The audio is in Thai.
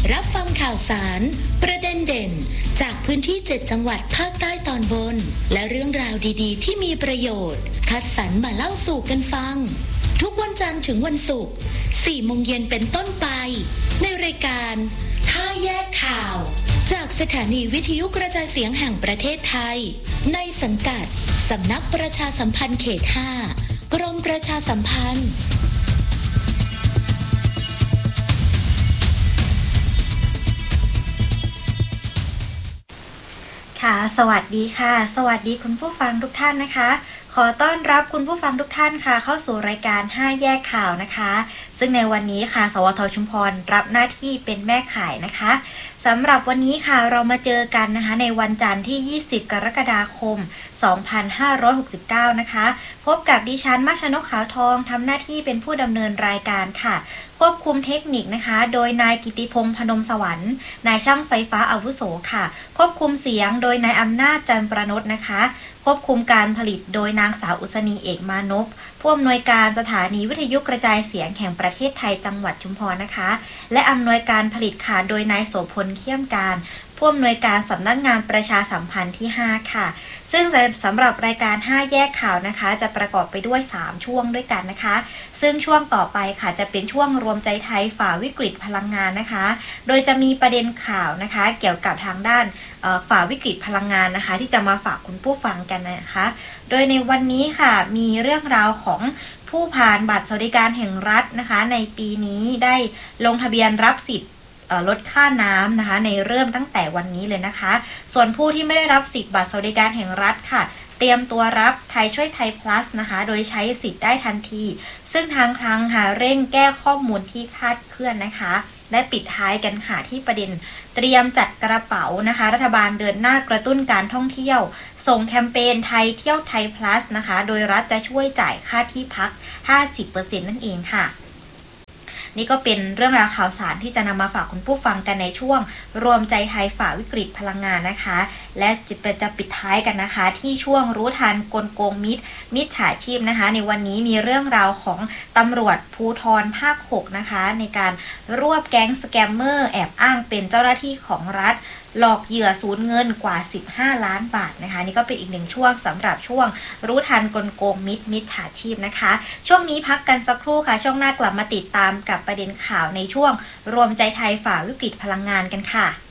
รับฟังข่าวสารประเด็นเด่นจากพื้นที่7จังหวัดภาคใต้ตอนบนและเรื่องราวดีๆที่มีประโยชน์คัดสรรมาเล่าสู่กันฟังทุกวันจันทร์ถึงวันศุกร์ 4 โมงเย็นเป็นต้นไปในรายการ5แยกข่าวจากสถานีวิทยุกระจายเสียงแห่งประเทศไทยในสังกัดสำนักประชาสัมพันธ์เขต 5 กรมประชาสัมพันธ์ค่ะสวัสดีค่ะสวัสดีคุณผู้ฟังทุกท่านนะคะขอต้อนรับคุณผู้ฟังทุกท่านค่ะเข้าสู่รายการ5แยกข่าวนะคะซึ่งในวันนี้ค่ะสวท.ชุมพรรับหน้าที่เป็นแม่ข่ายนะคะสำหรับวันนี้ค่ะเรามาเจอกันนะคะในวันจันทร์ที่20กรกฎาคม2569นะคะพบกับดิฉันมัชนกขาวทองทำหน้าที่เป็นผู้ดำเนินรายการค่ะควบคุมเทคนิคนะคะโดยนายกิติพงษ์พนมสวรรค์นายช่างไฟฟ้าอาวุโสค่ะควบคุมเสียงโดยนายอำนาจจันทร์ประนดนะคะควบคุมการผลิตโดยนางสาวอุศนีเอกมานพผู้อำนวยการสถานีวิทยุกระจายเสียงแห่งประเทศไทยจังหวัดชุมพรนะคะและอำนวยการผลิตค่ะโดยนายโสพลเขี้ยมการผู้อำนวยการสำนักงานประชาสัมพันธ์ที่5ค่ะซึ่งสำหรับรายการ5แยกข่าวนะคะจะประกอบไปด้วย3ช่วงด้วยกันนะคะซึ่งช่วงต่อไปค่ะจะเป็นช่วงรวมใจไทยฝ่าวิกฤตพลังงานนะคะโดยจะมีประเด็นข่าวนะคะเกี่ยวกับทางด้านฝ่าวิกฤตพลังงานนะคะที่จะมาฝากคุณผู้ฟังกันนะคะโดยในวันนี้ค่ะมีเรื่องราวของผู้ผ่านบัตรสวัสดิการแห่งรัฐนะคะในปีนี้ได้ลงทะเบียนรับสิทธิ์ลดค่าน้ำนะคะในเริ่มตั้งแต่วันนี้เลยนะคะส่วนผู้ที่ไม่ได้รับสิทธิ์บัตรสวัสดิการแห่งรัฐค่ะเตรียมตัวรับไทยช่วยไทย plus นะคะโดยใช้สิทธิ์ได้ทันทีซึ่งทางค่ะเร่งแก้ข้อมูลที่คลาดเคลื่อนนะคะและปิดท้ายกันค่ะที่ประเด็นเตรียมจัดกระเป๋านะคะรัฐบาลเดินหน้ากระตุ้นการท่องเที่ยวส่งแคมเปญไทยเที่ยวไทย plus นะคะโดยรัฐจะช่วยจ่ายค่าที่พัก 50% นั่นเองค่ะนี่ก็เป็นเรื่องราวข่าวสารที่จะนำมาฝากคุณผู้ฟังกันในช่วงรวมใจไทยฝ่าวิกฤตพลังงานนะคะและจะปิดท้ายกันนะคะที่ช่วงรู้ทันกลโกงมิจฉาชีพนะคะในวันนี้มีเรื่องราวของตำรวจภูธรภาค 6นะคะในการรวบแก๊งสแกมเมอร์แอบอ้างเป็นเจ้าหน้าที่ของรัฐหลอกเหยื่อสูญเงินกว่า15ล้านบาทนะคะนี่ก็เป็นอีกหนึ่งช่วงสำหรับช่วงรู้ทันกลโกงมิจฉาชีพนะคะช่วงนี้พักกันสักครู่ค่ะช่วงหน้ากลับมาติดตามกับประเด็นข่าวในช่วงรวมใจไทยฝ่าวิกฤตพลังงานกันค่ะ